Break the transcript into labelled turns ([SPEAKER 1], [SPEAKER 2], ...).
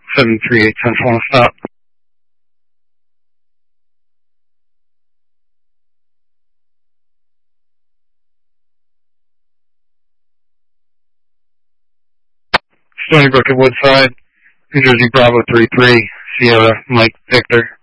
[SPEAKER 1] 738 Central on stop. Stony Brook at Woodside, New Jersey Bravo 33, Sierra, Mike Victor.